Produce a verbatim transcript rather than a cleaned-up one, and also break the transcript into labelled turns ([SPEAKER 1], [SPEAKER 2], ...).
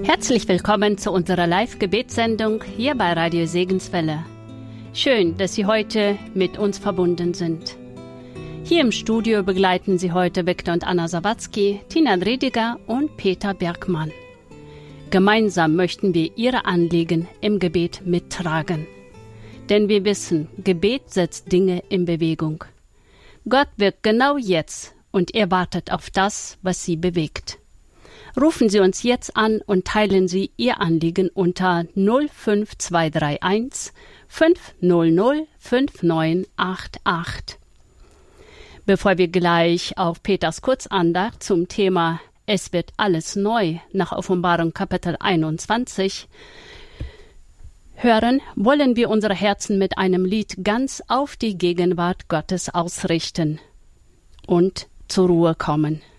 [SPEAKER 1] Herzlich willkommen zu unserer Live-Gebetssendung hier bei Radio Segenswelle. Schön, dass Sie heute mit uns verbunden sind. Hier im Studio begleiten Sie heute Viktor und Anna Sawatzki, Tina Drediger und Peter Bergmann. Gemeinsam möchten wir Ihre Anliegen im Gebet mittragen. Denn wir wissen, Gebet setzt Dinge in Bewegung. Gott wirkt genau jetzt und er wartet auf das, was Sie bewegt. Rufen Sie uns jetzt an und teilen Sie Ihr Anliegen unter null fünf zwei drei eins fünf null null fünf neun acht acht. Bevor wir gleich auf Peters Kurzandacht zum Thema Es wird alles neu nach Offenbarung Kapitel einundzwanzig hören, wollen wir unsere Herzen mit einem Lied ganz auf die Gegenwart Gottes ausrichten und zur Ruhe kommen.